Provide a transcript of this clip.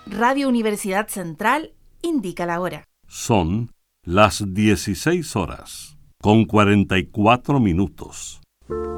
Radio Universidad Central indica la hora. Son las 16 horas, con 44 minutos.